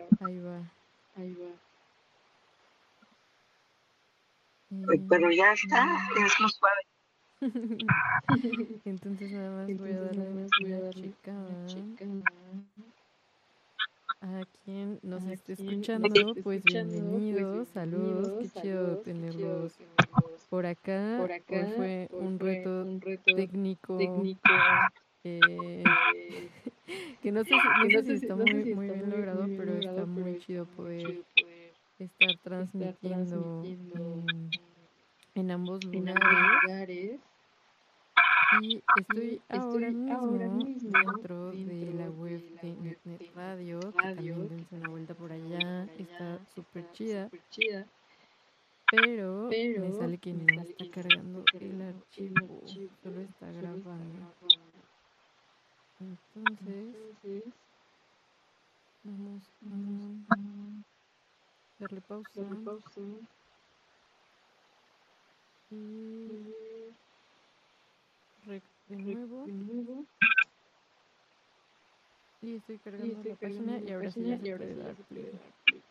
Ahí va. Pero ya está, es lo suave. Entonces nada más voy a darle una checada a quien nos esté escuchando. Pues bienvenidos, saludos, qué chido tenerlos por acá. Hoy fue un reto técnico que no sé si está muy bien logrado, pero está muy chido poder estar transmitiendo en ambos lugares. Y estoy ahora mismo dentro de la web de NetNet Radio, que también dense una vuelta por allá, está súper chida, pero me sale que no está cargando el archivo, solo está grabando. Entonces, vamos a darle pausa y rec de nuevo. Y estoy cargando la página y ahora sí ya se puede dar play.